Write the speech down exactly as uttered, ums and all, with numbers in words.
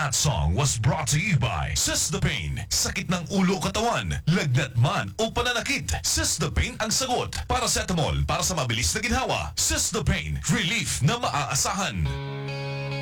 That song was brought to you by Sysdapane. Sakit ng ulo katawan, lagnat man o pananakit, Sysdapane ang sagot. Paracetamol para sa mabilis na ginhawa. Sysdapane, relief na maaasahan.